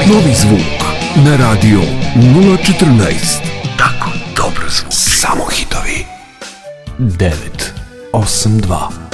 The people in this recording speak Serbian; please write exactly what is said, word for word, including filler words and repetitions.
Novi zvuk na radio nula četrnaest. Tako dobro zvuk. Samo hitovi. devet osam dva